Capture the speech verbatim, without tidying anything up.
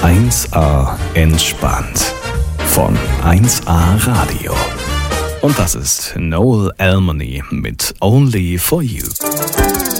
eins A entspannt von eins A Radio. Und das ist Noel Almany mit Only for You.